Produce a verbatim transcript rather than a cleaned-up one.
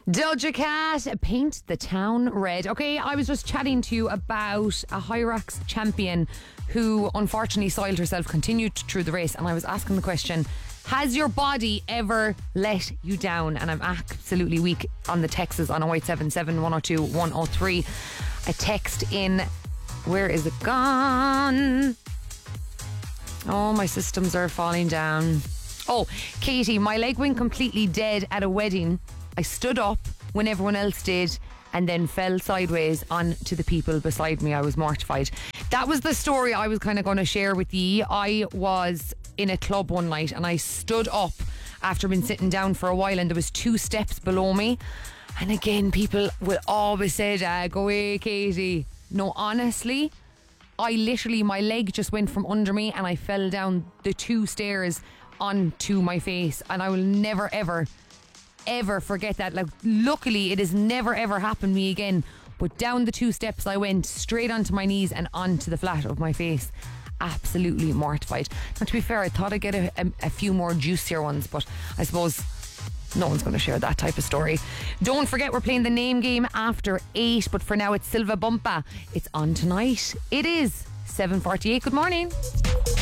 Doja Cat, Paint the Town Red. Okay, I was just chatting to you about a Hyrax champion who unfortunately soiled herself, continued through the race, and I was asking the question, has your body ever let you down? And I'm absolutely weak on the texts on oh eight seven seven, one oh two, one oh three. I text in, where is it gone? Oh, my systems are falling down. Oh, Katie, my leg went completely dead at a wedding. I stood up when everyone else did and then fell sideways onto the people beside me. I was mortified. That was the story I was kind of going to share with you. I was in a club one night and I stood up after been sitting down for a while, and there was two steps below me. And again, people will always say, ah, go away, Katie. No, honestly, I literally, my leg just went from under me and I fell down the two stairs onto my face, and I will never ever ever forget that. Like, luckily it has never ever happened to me again, but down the two steps I went, straight onto my knees and onto the flat of my face. Absolutely mortified. Now, to be fair, I thought I'd get a, a, a few more juicier ones, but I suppose no one's going to share that type of story. Don't forget, we're playing the name game after eight, but for now it's Silva Bumpa. It's on tonight. It is seven forty-eight. Good morning.